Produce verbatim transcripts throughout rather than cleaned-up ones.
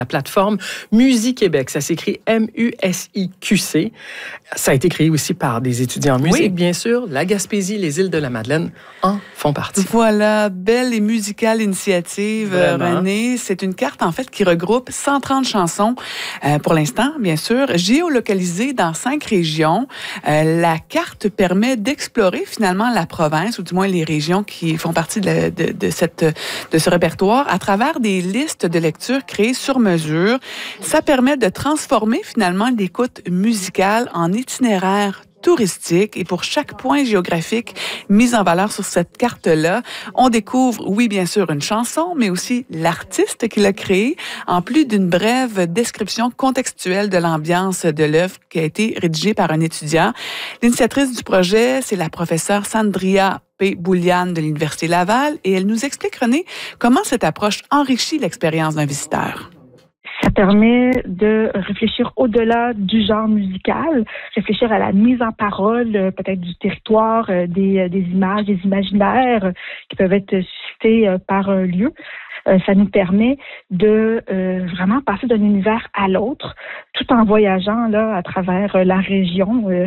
La plateforme Musiquébec, ça s'écrit M U S I Q C. Ça a été créé aussi par des étudiants en musique, oui. Bien sûr. La Gaspésie, les îles de la Madeleine en font partie. Voilà, belle et musicale initiative, Vraiment. René. C'est une carte, en fait, qui regroupe cent trente chansons, euh, pour l'instant, bien sûr, géolocalisées dans cinq régions. Euh, la carte permet d'explorer, finalement, la province, ou du moins les régions qui font partie de, la, de, de, cette, de ce répertoire, à travers des listes de lecture créées sur mesure. Mesure. Ça permet de transformer finalement l'écoute musicale en itinéraire touristique et pour chaque point géographique mis en valeur sur cette carte-là, on découvre, oui, bien sûr, une chanson, mais aussi l'artiste qui l'a créée, en plus d'une brève description contextuelle de l'ambiance de l'œuvre qui a été rédigée par un étudiant. L'initiatrice du projet, c'est la professeure Sandria P. Boulian de l'Université Laval et elle nous explique, René, comment cette approche enrichit l'expérience d'un visiteur. Ça permet de réfléchir au-delà du genre musical, réfléchir à la mise en parole, peut-être du territoire, des, des images, des imaginaires qui peuvent être suscités par un lieu. Ça nous permet de euh, vraiment passer d'un univers à l'autre, tout en voyageant là à travers la région. Euh,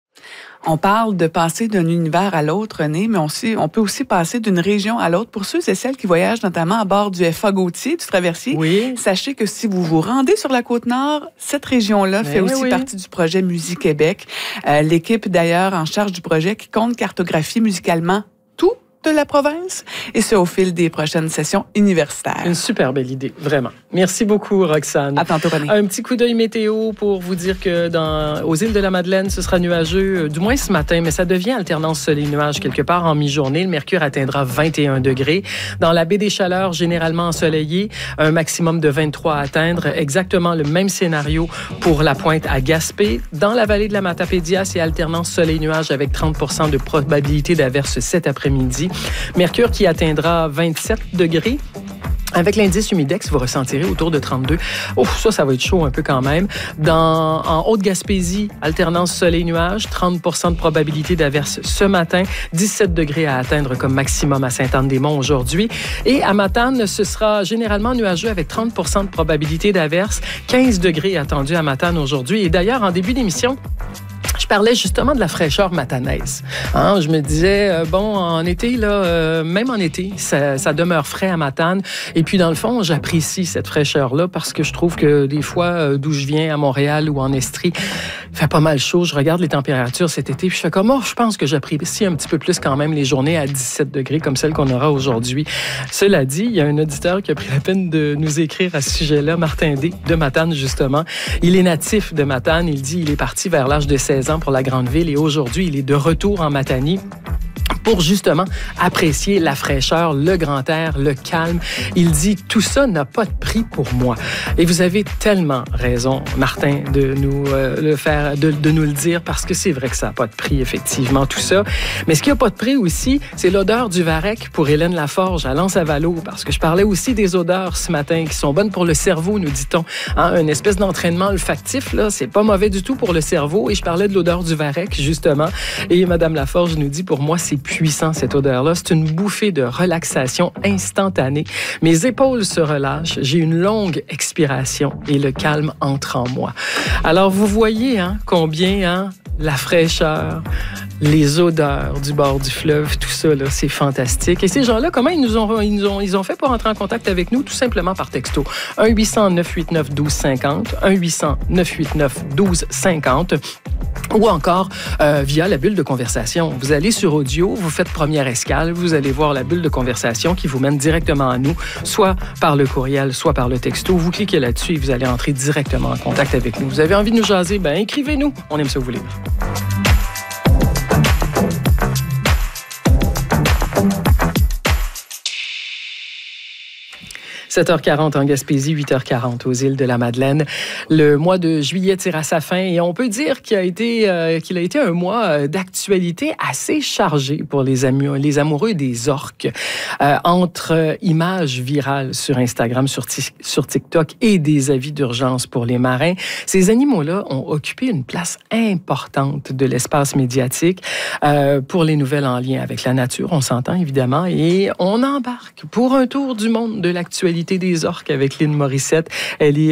On parle de passer d'un univers à l'autre, René, mais on, aussi, on peut aussi passer d'une région à l'autre. Pour ceux et celles qui voyagent notamment à bord du F A Gautier, du traversier, oui. Sachez que si vous vous rendez sur la Côte-Nord, cette région-là mais fait aussi oui. partie du projet Musiquébec. Euh, l'équipe, d'ailleurs, en charge du projet qui compte cartographier musicalement tout de la province, et ce, au fil des prochaines sessions universitaires. Une super belle idée, vraiment. Merci beaucoup, Roxane. À tantôt, René. Un petit coup d'œil météo pour vous dire que dans, aux îles de la Madeleine, ce sera nuageux, du moins ce matin, mais ça devient alternance soleil-nuage quelque part en mi-journée. Le mercure atteindra vingt et un degrés. Dans la baie des Chaleurs, généralement ensoleillé, un maximum de vingt-trois à atteindre. Exactement le même scénario pour la pointe à Gaspé. Dans la vallée de la Matapédia, c'est alternance soleil-nuage avec trente pour cent de probabilité d'averse cet après-midi. Mercure qui atteindra vingt-sept degrés. Avec l'indice humidex, vous ressentirez autour de trente-deux. Oh, ça, ça va être chaud un peu quand même. Dans, en Haute-Gaspésie, alternance soleil-nuage, trente pour cent de probabilité d'averse ce matin, dix-sept degrés à atteindre comme maximum à Sainte-Anne-des-Monts aujourd'hui. Et à Matane, ce sera généralement nuageux avec trente pour cent de probabilité d'averse, quinze degrés attendus à Matane aujourd'hui. Et d'ailleurs, en début d'émission, je parlais justement de la fraîcheur matanaise. Hein, je me disais, euh, bon, en été, là, euh, même en été, ça, ça demeure frais à Matane. Et puis, dans le fond, j'apprécie cette fraîcheur-là parce que je trouve que des fois, euh, d'où je viens, à Montréal ou en Estrie, il fait pas mal chaud. Je regarde les températures cet été, puis je fais comme, oh, je pense que j'apprécie un petit peu plus quand même les journées à dix-sept degrés comme celles qu'on aura aujourd'hui. Cela dit, il y a un auditeur qui a pris la peine de nous écrire à ce sujet-là, Martin D. de Matane, justement. Il est natif de Matane. Il dit, il est parti vers l'âge de seize ans pour la grande ville et aujourd'hui, il est de retour en Matanie pour justement apprécier la fraîcheur, le grand air, le calme. Il dit, tout ça n'a pas de prix pour moi. Et vous avez tellement raison, Martin, de nous euh, le faire, de, de nous le dire, parce que c'est vrai que ça n'a pas de prix, effectivement, tout ça. Mais ce qui n'a pas de prix aussi, c'est l'odeur du varech pour Hélène Laforge à Lens-à-Valo, parce que je parlais aussi des odeurs ce matin qui sont bonnes pour le cerveau, nous dit-on. Hein, une espèce d'entraînement olfactif, là, c'est pas mauvais du tout pour le cerveau. Et je parlais de l'odeur du varech, justement. Et Madame Laforge nous dit, pour moi, c'est puissant, cette odeur-là. C'est une bouffée de relaxation instantanée. Mes épaules se relâchent, j'ai une longue expiration et le calme entre en moi. Alors, vous voyez hein, combien hein, la fraîcheur, les odeurs du bord du fleuve, tout ça, là, c'est fantastique. Et ces gens-là, comment ils nous ont, ils nous ont, ils ont fait pour entrer en contact avec nous? Tout simplement par texto. un huit cent neuf huit neuf un deux cinq zéro, un huit cent neuf huit neuf un deux cinq zéro, ou encore euh, via la bulle de conversation. Vous allez sur audio, vous faites première escale, vous allez voir la bulle de conversation qui vous mène directement à nous, soit par le courriel, soit par le texto. Vous cliquez là-dessus et vous allez entrer directement en contact avec nous. Vous avez envie de nous jaser? Ben, écrivez-nous. On aime ça vous lire. sept heures quarante en Gaspésie, huit heures quarante aux îles de la Madeleine. Le mois de juillet tire à sa fin et on peut dire qu'il a été, euh, qu'il a été un mois d'actualité assez chargé pour les, amu- les amoureux des orques. Euh, entre images virales sur Instagram, sur, t- sur TikTok et des avis d'urgence pour les marins, ces animaux-là ont occupé une place importante de l'espace médiatique euh, pour les nouvelles en lien avec la nature, on s'entend évidemment, et on embarque pour un tour du monde de l'actualité l'invité des orques avec Lynn Morissette. Elle est